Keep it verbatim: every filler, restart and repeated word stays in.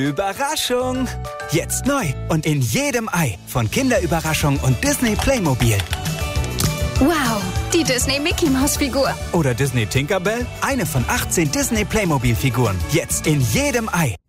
Überraschung! Jetzt neu und in jedem Ei von Kinderüberraschung und Disney Playmobil. Wow, die Disney Mickey Maus Figur. Oder Disney Tinkerbell? Eine von achtzehn Disney Playmobil Figuren. Jetzt in jedem Ei.